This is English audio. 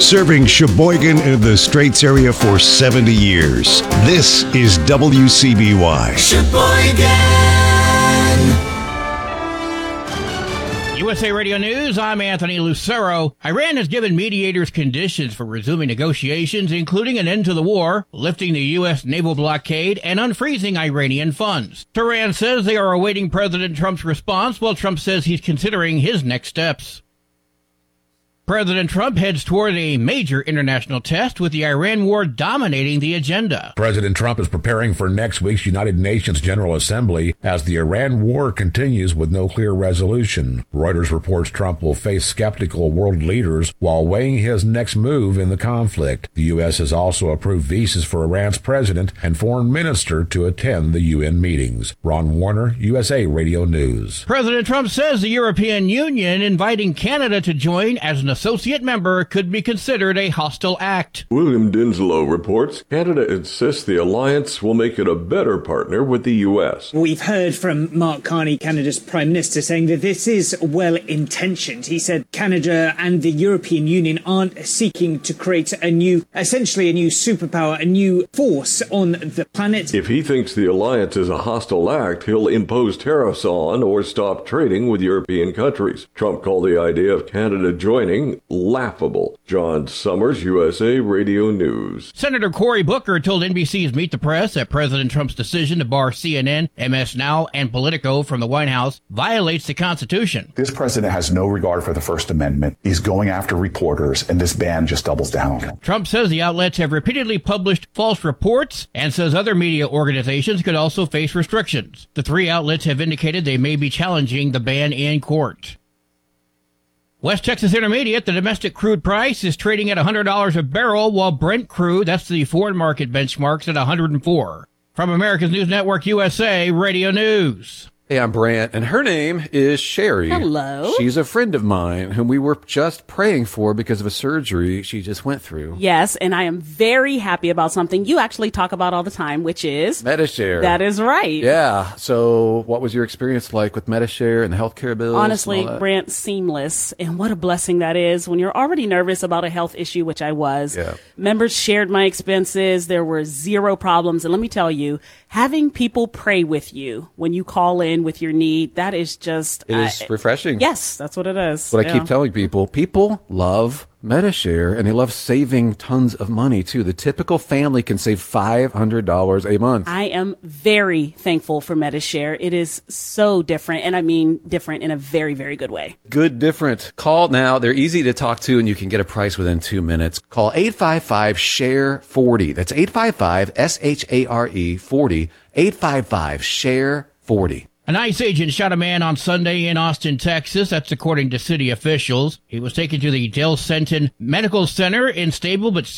Serving Sheboygan and the Straits area for 70 years. This is WCBY. Sheboygan. USA Radio News, I'm Anthony Lucero. Iran has given mediators conditions for resuming negotiations, including an end to the war, lifting the U.S. naval blockade, and unfreezing Iranian funds. Tehran says they are awaiting President Trump's response, while Trump says he's considering his next steps. President Trump heads toward a major international test with the Iran war dominating the agenda. President Trump is preparing for next week's United Nations General Assembly as the Iran war continues with no clear resolution. Reuters reports Trump will face skeptical world leaders while weighing his next move in the conflict. The U.S. has also approved visas for Iran's president and foreign minister to attend the UN meetings. Ron Warner, USA Radio News. President Trump says the European Union inviting Canada to join as an associate member could be considered a hostile act. William Dinslow reports Canada insists the alliance will make it a better partner with the U.S. We've heard from Mark Carney, Canada's Prime Minister, saying that this is well-intentioned. He said Canada and the European Union aren't seeking to create essentially a new superpower, a new force on the planet. If he thinks the alliance is a hostile act, he'll impose tariffs on or stop trading with European countries. Trump called the idea of Canada joining laughable. John Summers, USA Radio News. Senator Cory Booker told NBC's Meet the Press that President Trump's decision to bar CNN, MS Now, and Politico from the White House violates the Constitution. This president has no regard for the First Amendment. He's going after reporters, and this ban just doubles down on it. Trump says the outlets have repeatedly published false reports and says other media organizations could also face restrictions. The three outlets have indicated they may be challenging the ban in court. West Texas Intermediate, the domestic crude price is trading at $100 a barrel, while Brent crude, that's the foreign market benchmarks, at $104. From America's News Network USA Radio News. Hey, I'm Brant, and her name is Sherry. Hello. She's a friend of mine whom we were just praying for because of a surgery she just went through. Yes, and I am very happy about something you actually talk about all the time, which is Medi-Share. That is right. Yeah. So what was your experience like with Medi-Share and the healthcare bills? Honestly, Brant, seamless. And what a blessing that is when you're already nervous about a health issue, which I was. Yeah. Members shared my expenses. There were zero problems. And let me tell you, having people pray with you when you call in with your need, that is just... It is refreshing. Yes, that's what it is. What I keep telling people. People love Medi-Share, and they love saving tons of money, too. The typical family can save $500 a month. I am very thankful for Medi-Share. It is so different, and I mean different in a very, very good way. Good different. Call now. They're easy to talk to, and you can get a price within 2 minutes. Call 855-SHARE-40. That's 855-SHARE-40. 855-SHARE-40. An ICE agent shot a man on Sunday in Austin, Texas. That's according to city officials. He was taken to the Del Centon Medical Center in stable but